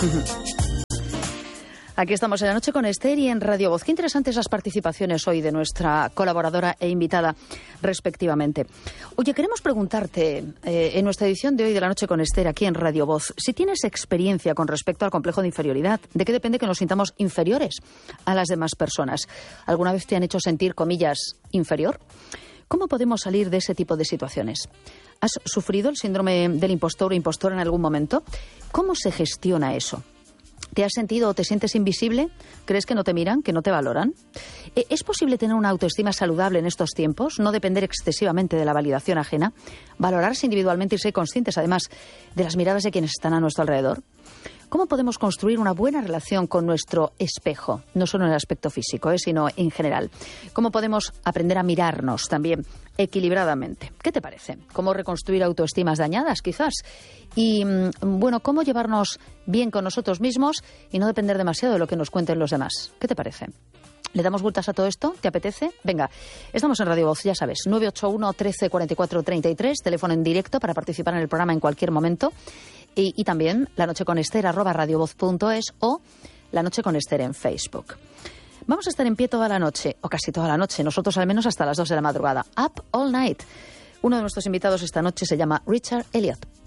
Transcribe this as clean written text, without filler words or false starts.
Aquí estamos en La Noche con Esther y en Radio Voz. Qué interesantes las participaciones hoy de nuestra colaboradora e invitada respectivamente. Oye, queremos preguntarte en nuestra edición de hoy de La Noche con Esther aquí en Radio Voz, si tienes experiencia con respecto al complejo de inferioridad. ¿De qué depende que nos sintamos inferiores a las demás personas? ¿Alguna vez te han hecho sentir, comillas, inferior? ¿Cómo podemos salir de ese tipo de situaciones? ¿Has sufrido el síndrome del impostor o impostora en algún momento? ¿Cómo se gestiona eso? ¿Te has sentido o te sientes invisible? ¿Crees que no te miran, que no te valoran? ¿Es posible tener una autoestima saludable en estos tiempos? ¿No depender excesivamente de la validación ajena? ¿Valorarse individualmente y ser conscientes, además, de las miradas de quienes están a nuestro alrededor? ¿Cómo podemos construir una buena relación con nuestro espejo? No solo en el aspecto físico, sino en general. ¿Cómo podemos aprender a mirarnos también equilibradamente? ¿Qué te parece? ¿Cómo reconstruir autoestimas dañadas, quizás? Y, bueno, ¿cómo llevarnos bien con nosotros mismos y no depender demasiado de lo que nos cuenten los demás? ¿Qué te parece? ¿Le damos vueltas a todo esto? ¿Te apetece? Venga, estamos en Radio Voz, ya sabes, 981 13 44 33, teléfono en directo para participar en el programa en cualquier momento. Y también lanocheconester@radiovoz.es o La Noche con Esther en Facebook. Vamos a estar en pie toda la noche, o casi toda la noche, nosotros al menos hasta las 2 de la madrugada. Up all night. Uno de nuestros invitados esta noche se llama Richard Elliot.